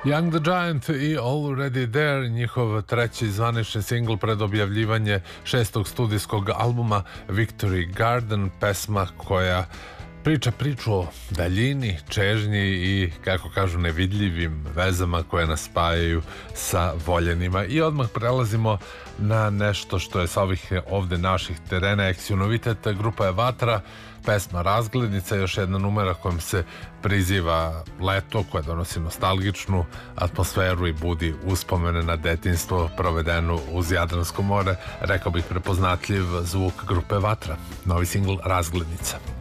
Young the Giant i Already There, njihov treći zvanični singl pred objavljivanje šestog studijskog albuma Victory Garden, pesma koja priča priču o daljini, čežnji i, kako kažu, nevidljivim vezama koje nas spajaju sa voljenima. I odmah prelazimo na nešto što je sa ovih ovde naših terena eksjonovitet. Grupa je Vatra, pesma Razglednica, još jedna numera kojom se priziva leto, koja donosi nostalgičnu atmosferu i budi uspomene na detinjstvo provedeno uz Jadransko more. Rekao bih prepoznatljiv zvuk grupe Vatra. Novi singl Razglednica.